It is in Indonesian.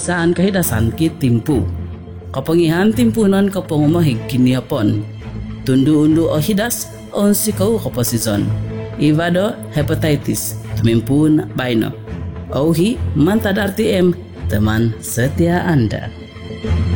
saan kahidasan ki timpu. Kapangihan timpunan kapangumahig kiniapon. Tundu-undu o hidas on sikaw kaposison. Ivado hepatitis tumimpun baino. Auhi mantad RTM teman setia Anda.